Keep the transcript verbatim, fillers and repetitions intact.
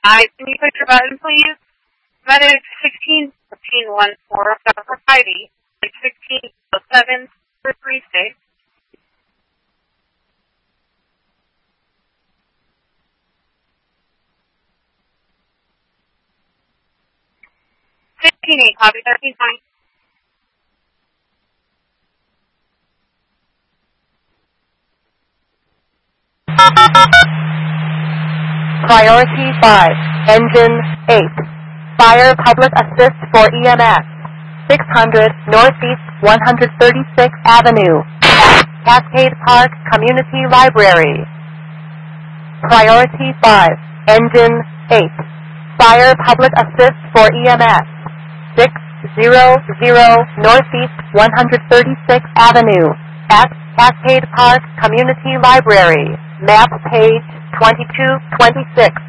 Hi, can you push your button, please? Medic sixteen fifteen one four, Doctor Heidi, sixteen oh seven four three six. fifteen eight, copy thirteen nine. Priority five, Engine eight. Fire Public Assist for E M S. six hundred Northeast one hundred thirty-sixth Avenue. Cascade Park Community Library. Priority five, Engine eight. Fire Public Assist for E M S. six hundred Northeast one hundred thirty-sixth Avenue. At Cascade Park Community Library. Map page twenty-two twenty-six.